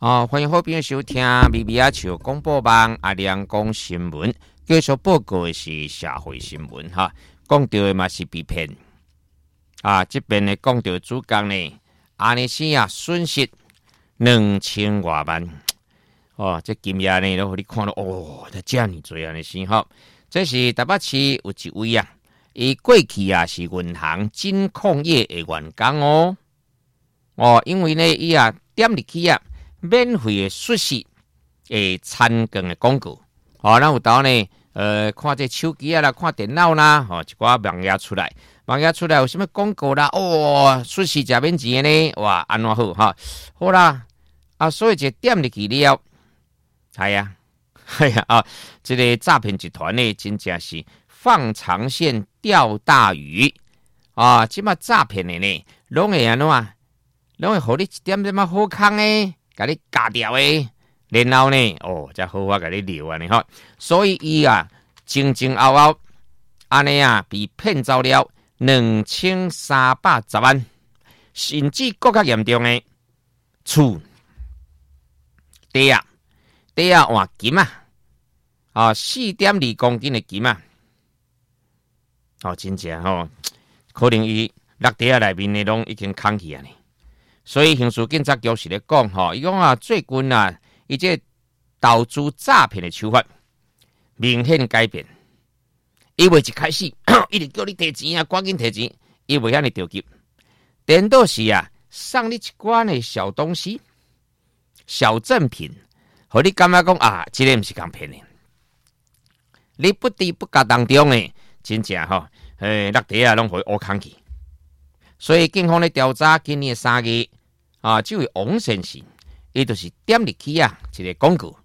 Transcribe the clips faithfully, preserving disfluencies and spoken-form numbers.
哦，欢迎好朋友收听咪咪啊笑广播网阿亮讲新闻，继续报告的是社会新闻哈，讲到的嘛是被骗啊，这边呢讲到主讲呢，阿尼西亚损失两千多万哦，这金额呢都你看到哦，这这么多啊，尼是哈，这是台北市有一位啊，伊过去啊是银行金控业的员工哦，哦，因为呢伊啊点入去啊。免费的xuất示诶参观的广告，哦，咱有当呢，呃，看这手机啊啦，看电脑啦，哦，一寡网页出来，网页出来有什么广告啦？哦，xuất示食免钱的呢？哇，安怎好哈？好啦，啊，所以就点入去了，系呀，系呀啊，这个诈骗集团呢，真正是放长线钓大鱼啊！即马诈骗的呢，拢会安怎啊？拢会互你一点点么好康呢？甲你加掉诶，然后呢，哦，才好法甲你留安尼吼，所以伊啊，前前后后安尼啊，被骗走了两千三百十万，甚至更较严重诶，厝、地啊、地啊换金啊，啊，四点二公斤诶金啊，哦，真正吼，可能伊落地啊内面诶拢已经空去啊呢。所以刑事警察局是咧讲吼，伊讲啊，最近啊，伊这投资诈骗的手法明显改变。伊袂一开始，一直叫你提钱啊，赶紧提钱，伊袂遐尼着急。颠倒是啊，送你一寡的小东西、小赠品，互你感觉讲啊，这个毋是共骗的。你不知不觉当中呢，真正吼，诶，落地啊，拢会乌空去。所以警方咧调查今年三月啊，这位王先生，伊就是点入去啊，一个广告，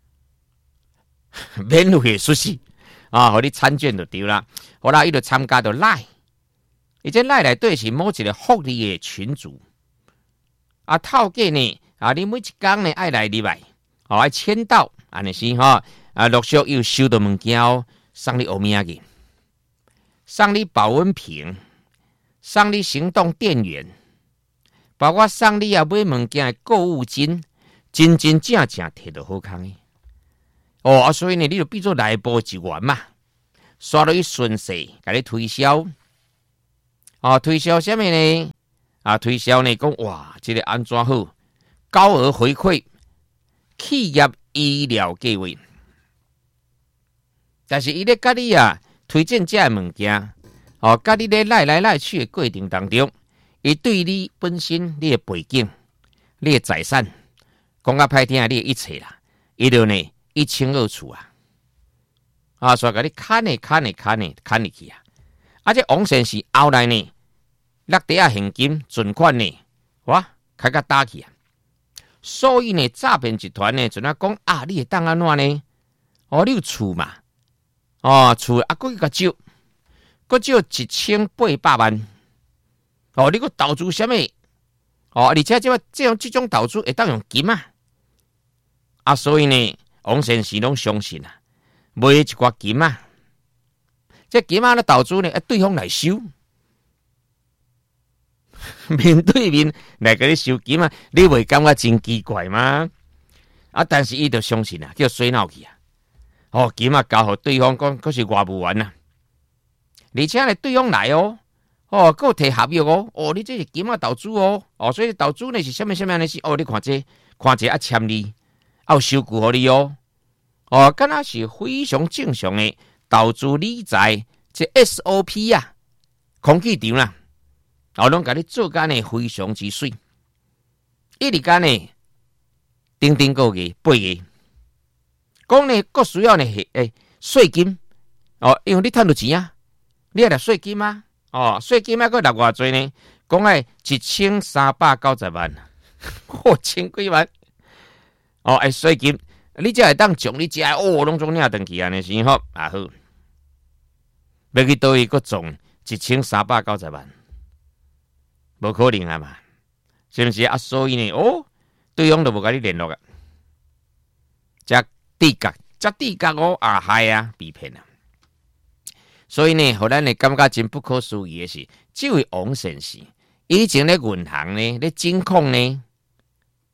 免费出示啊，互你参卷就对啦。好啦，伊就参加到赖，伊这赖内底是某一个福利的群组啊，套价呢啊，你每一工呢爱来入来，哦爱签到，安尼是吼啊，陆续又收到物件哦，送你欧米亚给，送你保温瓶。送你行动电源，包括送你啊买物件的购物金，真真正正摕到好康的。哦，啊，所以呢，你就变做内部一员嘛，刷落去顺势，甲你推销。哦，推销什么呢？啊，推销呢讲哇，这个安怎好？高额回馈，企业医疗计划。但是伊咧甲你啊推荐这物件。哦，甲你咧来来来去的过程当中，伊对你本身、你的背景、你的财产，讲较歹听，你的一切啦，伊就呢一清二楚啊！啊，所以甲你看呢、看呢、看呢、看入去啊！啊，这王先生后来呢，落地啊现金存款呢，哇，开甲打去啊！所以呢，诈骗集团呢，就那讲啊，你会当安怎呢？哦，你有厝嘛？哦，厝啊，佫个少。佫只有一千八百万，哦，你佫投资什么？哦，而且这这种这种投资会当用金啊，啊，所以呢，王先生拢相信啊，买一寡金啊，这金啊咧投资呢，对方来收，面对面来给你收金啊，你袂感觉真奇怪吗？啊，但是伊就相信啊，叫水闹去啊，哦，金啊交互对方讲，佫是外务员啊。而且咧，对方来哦，哦，佮有摕合约哦，哦，你这是金啊投资哦，哦，所以投资呢是什么什么呢？是哦，你看这，看这啊签你，啊有收据互你哦，哦，敢若是非常正常的投资理财这 S O P 啊，空气场啦，哦，拢甲你做干呢非常之水，一日间呢，顶顶个月八个，讲呢各需要呢诶税金，哦，因为你赚到钱啊。你要来税金吗？哦，税金要搁落偌济呢？讲诶一千三百九十万，嚯，千几万！哦，诶，税金，你才会当从你遮哦，拢总领登去安尼是好啊好，要去倒位搁中一千三百九十万，无可能啊嘛，是毋是啊？所以呢，哦，对方都无甲你联络啊，遮低价，遮低价哦啊害啊，被骗啊！所以呢，互咱呢感觉真不可思议的是，这位王先生以前咧银行呢，咧金控呢，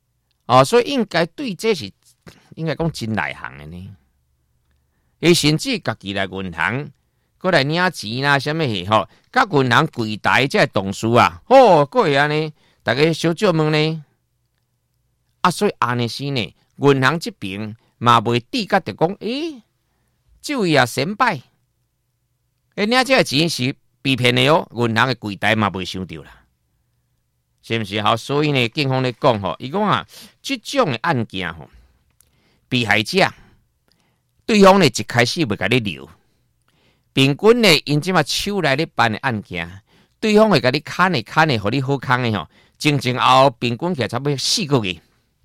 哦，所以应该对这是应该讲真内行的呢。伊甚至家己来银行，过来领钱啦，什么嘢吼？甲银行柜台这同事啊，哦，过会安尼，大家小借问呢。啊，所以安尼是呢，银行这边嘛袂抵甲着讲，诶，这位啊先拜，诶，领这个钱是被骗的哦，银行的柜台嘛袂想到啦，是毋是？好，所以呢，警方咧讲吼，伊讲啊，这种的案件吼，被害者。对方呢一开始袂甲你留，平均呢因即马手内咧办的案件，对方会甲你砍的砍的，互你好康的吼，前前后后平均起来差不多四个月，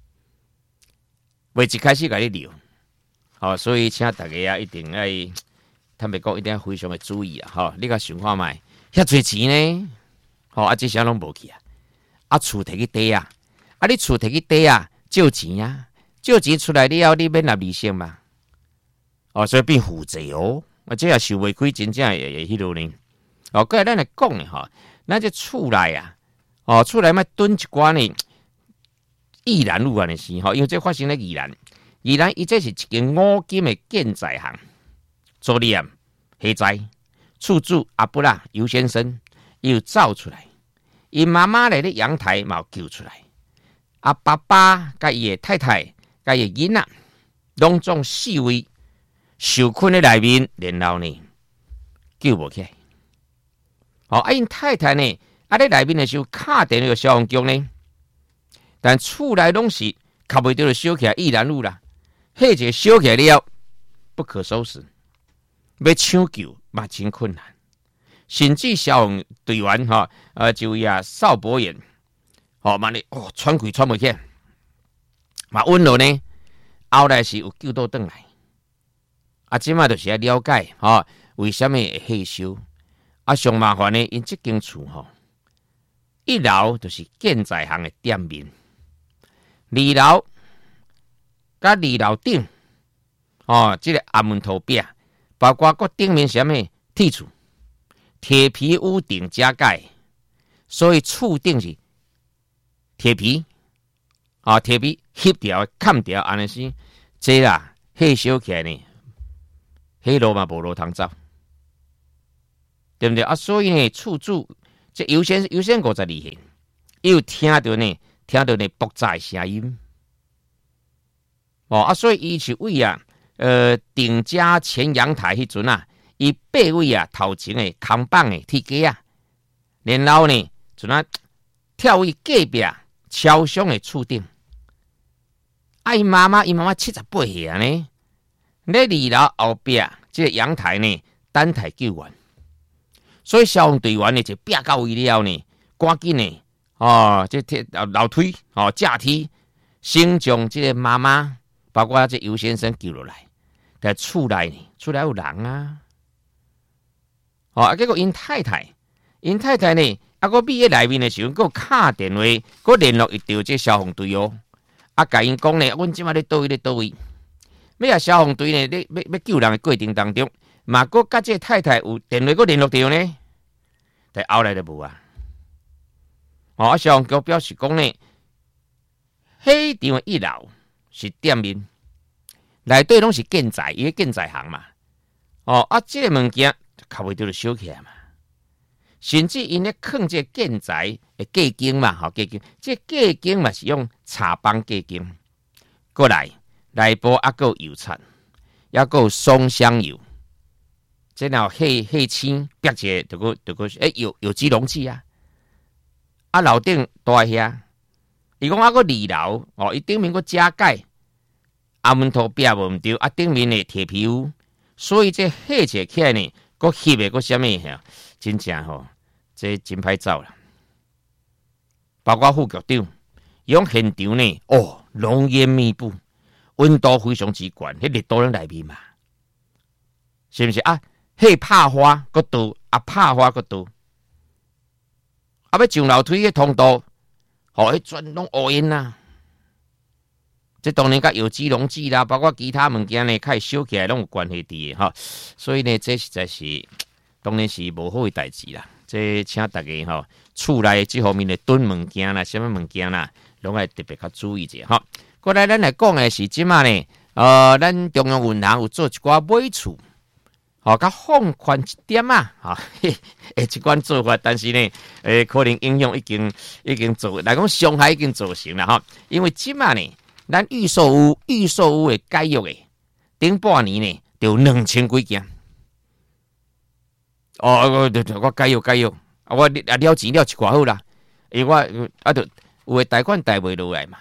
袂一开始甲你留，好，所以请大家啊一定要，坦白讲一定要非常的注意啊，吼，你甲想看卖，遐侪钱呢，吼啊这些拢无去啊，啊厝摕去抵啊，啊你厝摕去抵啊，借钱啊，借钱出来了后，你免纳利息嘛。哦，所以变负债哦，啊，这也受违规，真正会会迄落呢。哦，过来咱来讲呢，吼，咱这厝内啊，哦，厝内卖囤一寡呢，易兰路安尼是吼，因为这发生咧宜兰，宜兰伊这是一间五金的建材行，助理啊，黑仔，厝主阿布拉尤先生，伊有走出来，伊妈妈咧咧阳台嘛有救出来，啊，爸爸甲伊的太太甲伊的囡仔，拢总四位。受困在内面，然后呢救无起来。哦，啊，因太太呢，啊，在内面的时候卡电那个消防局呢，但厝内拢是卡袂到就烧起来，易燃路啦，迄个烧起来了不可收拾，要抢救嘛真困难，甚至消防队员哈，呃，就位啊邵博远，哦，嘛呢，哦，喘气喘不起来，嘛稳了呢，后来是有救到转来。啊，即马就是要了解，吼、哦，为什么会火烧？啊，上麻烦呢，因这间厝吼，一楼就是建材行的店面，二楼甲二楼顶，哦，这个暗门头壁，包括个顶面什么铁厝、铁皮屋顶加盖，所以厝顶是铁皮，啊、哦，铁皮吸掉、砍掉，安尼是，这啦，火烧起来呢。迄路嘛无路通走，对不对啊？所以呢，厝主这优先优先五十二岁，伊有听到呢，听到呢爆炸的声音，哦啊，所以伊是为啊，呃，顶家前阳台迄阵啊，伊八位啊头前的扛棒的铁架啊，然后呢，就那跳位隔壁敲响的厝顶，啊，伊妈妈伊妈妈七十八岁啊呢。咧二楼后壁，这个阳台呢，等待救援，所以消防队员呢就拼到位了呢，赶紧呢，哦，这铁楼梯哦架梯，先将这个妈妈，包括这尤先生救落来，但厝内呢，厝内有人啊，哦，啊，结果因太太，因太太呢，啊，个毕业内面的时候，个敲电话，个联络一到这消防队哦，啊，甲因讲呢，阮即马咧倒位咧倒位。要啊，消防队呢，咧要要救人的过程当中，嘛，个甲这太太有电话个联络到呢，但后来就无啊。哦，啊，消防局表示讲呢，迄场一楼是店面，内底拢是建材，伊个建材行嘛。哦，啊，这个物件靠袂到就烧起来嘛。甚至因咧藏这建材的架间嘛，吼架间，这架间嘛是用茶帮架间过来。内部还有油漆，还有松香油，这然后黑黑青别个就个就个诶有有机溶剂啊，啊楼顶大遐，伊讲啊个二楼哦，伊顶面个加盖，暗门头壁无毋对，啊顶面的铁皮屋，所以这黑起起来呢，个翕的个什么呀，真正吼，这真歹走啦。包括副局长，用现场呢，哦，浓烟密布。温度非常之高，迄热度在内面嘛，是不是啊？迄拍花个度啊，拍花个度，啊要上楼梯个通道，吼，迄全拢乌烟呐。这当然甲有机溶剂啦，包括其他物件呢，开烧起来拢有关系伫哈。所以呢，这实在是当然是无好的代志啦。这请大家吼，厝内这方面的囤物件啦，什么物件啦， 拢爱特别较注意者哈。过来，咱来讲的是即马呢，呃，咱中央银行有做一寡买厝，吼，较放宽一点啊，哈，诶，一款做法，但是呢，诶，可能应用已经已经做，来讲伤害已经造成了哈。因为即马呢，咱预售屋预售屋的改约的，顶半年呢，就两千几件。哦，我我改约改约，啊，我啊了钱了一寡好啦，因为我啊，就有的贷款贷袂落来嘛。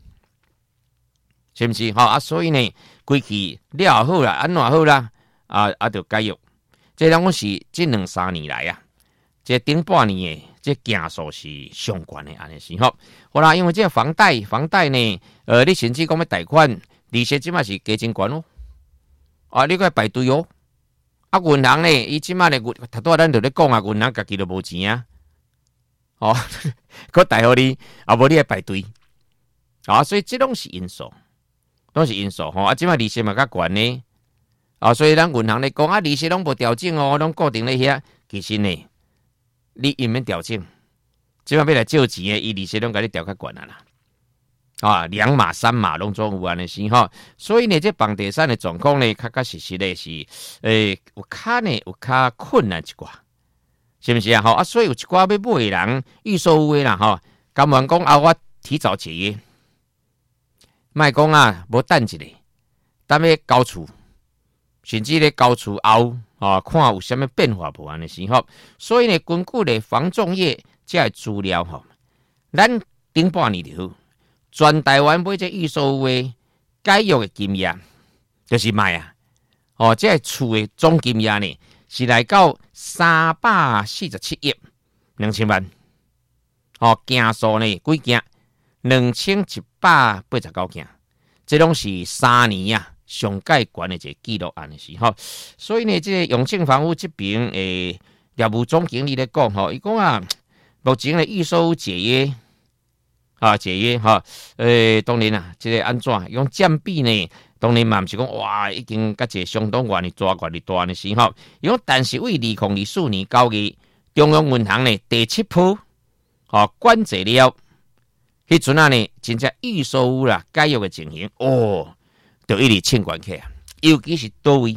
是不是？好啊，所以呢，规期了好啦，安怎好啦？啊啊，就改约。这人讲是这两三年来啊，这顶半年的这件数是上悬的，安尼是吼。好啦，因为这房贷，房贷呢，呃，你甚至讲要贷款，利息即马是加真悬哦。啊，你个排队哦。啊，银行呢，伊即马呢，头拄咱就咧讲啊，银行家己都无钱啊。哦，佮贷互你，啊无你来排队。啊，所以这拢是因素。都是因素吼，啊，即摆利息嘛较悬呢，啊，所以咱银行咧讲啊，利息拢无调整哦，拢固定咧遐，其实呢，你因免调整，即摆要来借钱诶，伊利息拢甲你调较悬啊啦，啊，两码三码拢总有安尼是吼，所以呢，这房地产诶状况呢，确确实实咧是，诶、欸，有较呢有较困难一寡，是毋是啊？吼啊，所以有一寡要买诶人，预售屋诶啦吼，甘愿讲啊，我提早解约。莫讲啊，无等一下，等要交厝，甚至咧交厝后，啊，看有啥物变化无安尼是吼。所以呢，根据咧房仲业这资料吼，咱顶半年头，全台湾买这预售屋的改约的金额，就是卖啊，哦，这厝的总金额呢是来到三百四十七亿两千万，哦，件数呢几件？两千一百八十九件，这拢是三年啊上盖悬的一个记录案的是吼，所以呢，这个永庆房屋这边诶业务总经理咧讲吼，伊讲啊，目前的预售解约啊解约哈，诶、呃，当然啊，这个安怎用占比呢？当然嘛，毋是讲哇，已经甲这相当悬的抓悬的大的是吼，伊讲但是为二零二四年九月，中央银行呢第七波啊管制了。迄阵啊呢，真正预售屋啦，改约的情形哦，就一直清悬起啊。尤其是倒位，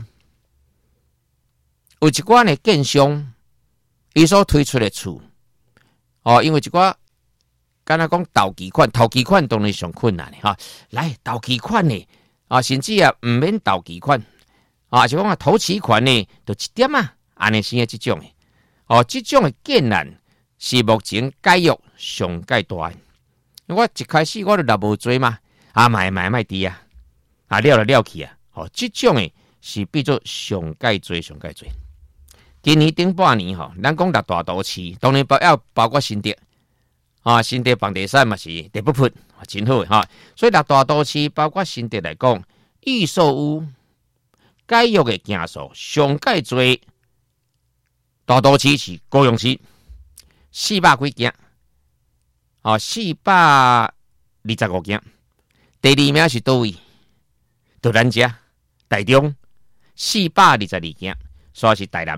有一寡呢建商，伊所推出的厝，哦，因为一寡，敢若讲投期款，投期款当然上困难的哈。来投期款呢，啊，甚至啊毋免投期款，啊，就讲啊头期款呢，就一点啊，安尼生的这种的，哦，这种的艰难是目前改约上介大的。我一开始我就立无做嘛，啊买买买低啊，啊了了了去啊，哦，这种诶是比做上盖做上盖做。今年顶半年吼，咱讲六大都市，当然包要包括新竹啊，新竹房地产嘛是地不破，真好哈。所以六大都市包括新竹来讲，预售屋改约诶件数上盖做，大都市是高雄市四百几件。哦，四百二十五件，第二名是倒位？就咱家台中四百二十二件，所以是台南。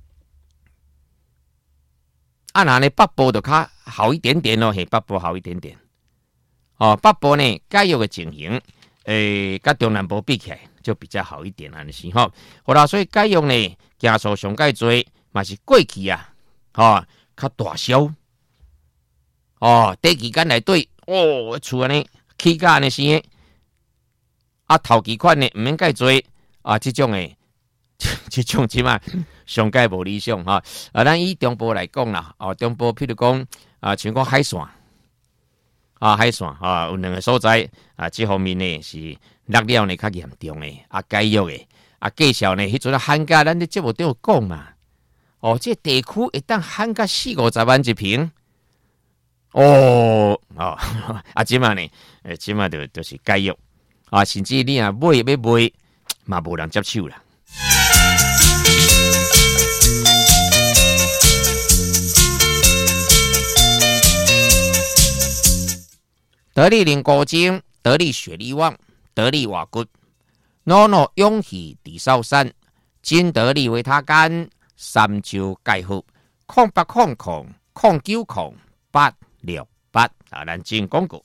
啊，那呢北部就较好一点点咯，嘿，北部好一点点。哦，北部呢改约的情形，诶、欸，跟中南部比起来就比较好一点啊，是吼。好啦，所以改约呢，件数上盖多，嘛是过去啊，哦，较大销。哦，第期间内对，哦，厝安尼起价安尼生的，啊，头期款呢毋免介做，啊，这种诶，这种即嘛上介无理想哈。啊，咱以中部来讲啦，哦，中部譬如讲啊，像讲海线，啊，海线啊，有两个所在啊，这方面呢是落了呢较严重诶，啊，改约诶，啊，介绍呢，迄阵啊限价，咱伫节目都有讲嘛。哦，这地区一旦限价四五十万一平。哦，哦，啊，即嘛呢？诶，即嘛就就是改约啊，甚至你啊买要买，嘛无人接手啦。得力零高精，得力雪力旺，得力瓦骨，诺诺勇气地少山，金得力维他干，三周盖好，空八空空空九空八。六八啊，咱进广告。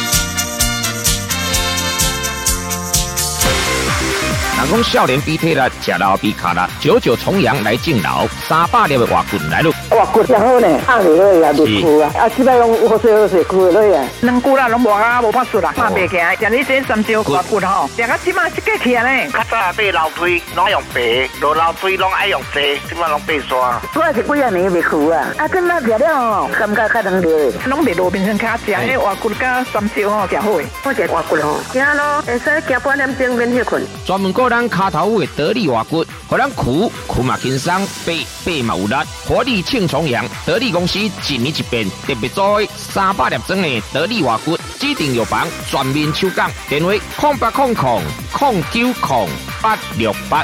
人讲少年比体力，食老比卡力，九九重阳来敬老，三百粒的活棍来咯。 活棍真好呢，放落去也袂枯啊，啊，即摆用好水好水枯落去啊。两久啦，拢无啊，无法度啦，拍袂起来。像你这三招活棍吼，食到即摆即个起来呢。 较早爬楼梯拢用白，落楼梯拢爱用细，即摆拢爬山。 我是几啊年袂枯啊，啊，即摆食了吼，感觉较能着。拢袂路边上卡食，迄活棍甲三招吼，诚好诶。我食活棍吼，行咯，会使行半点钟免歇困。 专门个咱骹头有诶得力活骨，互咱苦苦嘛轻松，爬爬嘛有力，活力庆重阳。得力公司一年一变，特别做三百粒装诶得力活骨，指定药房全面抽奖，电话空八空空空九空八六八。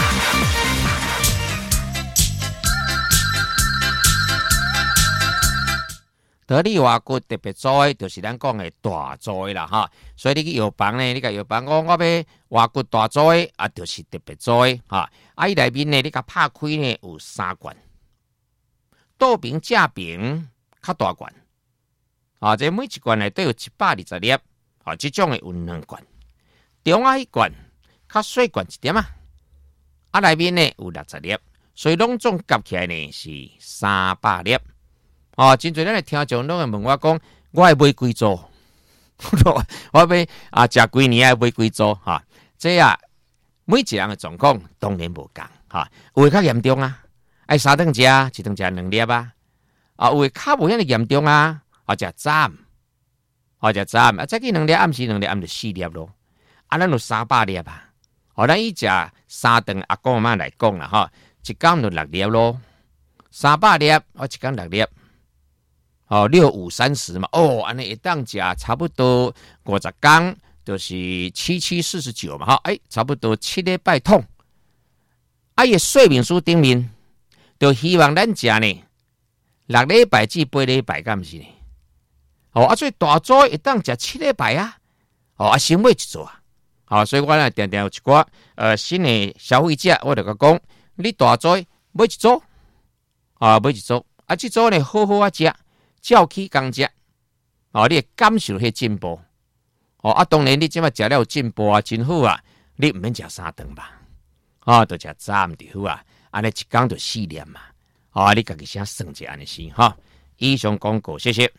得力活骨特别做诶，就是咱讲诶大做诶啦哈。所以你去药房呢，你甲药房讲我要活骨大做诶，啊，就是特别做诶哈。啊，伊内面呢，你甲拍开呢有三罐，倒瓶、正瓶较大罐，啊，这每一罐呢都有一百二十粒，啊，这种诶有两罐，中啊一罐，较细罐一点啊，啊，内面呢有六十粒，所以拢总加起来呢是三百粒。哦，真侪咱诶听众拢会问我讲，我会买几组？我要啊，食几年爱买几组？哈、啊，这啊，每一人诶状况当然无共哈，有诶较严重啊，爱三顿食，一顿食两粒啊，啊，有诶较无遐尼严重啊，啊，食giảm，啊，食giảm，啊，再去两粒，暗时两粒，暗就四粒咯，啊，咱有三百粒啊，哦，咱以食三顿阿公阿妈来讲啦，哈，一工就六粒咯，三百粒，我一工六粒。哦，六五三十嘛，哦，安尼一当食差不多五十天，就是七七四十九嘛，哈，哎，差不多七礼拜痛。啊，伊说明书顶面，就希望咱食呢六礼拜至八礼拜，敢毋是呢？哦，啊，所以大组一当食七礼拜啊，哦，啊，先买一组啊，好、哦，所以我呢定定有一寡呃新的消费者，我就甲讲，你大组买一组，啊，买一组，啊，这组呢好好啊食。照起工食，哦，你会感受迄进步，哦啊，当然你即摆食了有进步啊，真好啊，你毋免食三顿吧，哦，就食giảm就好啊，安尼一工就四粒嘛，哦，你家己先算者安尼是哈。以上广告，谢谢。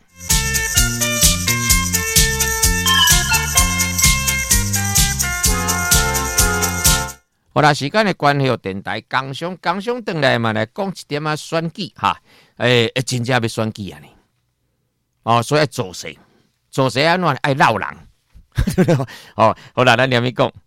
好啦，时间的关系，电台工商工商转来嘛，来讲一点啊选举哈，诶、欸，真正要选举啊呢。哦，所以做事，做事安怎爱闹人？哦，好啦，咱念咪讲。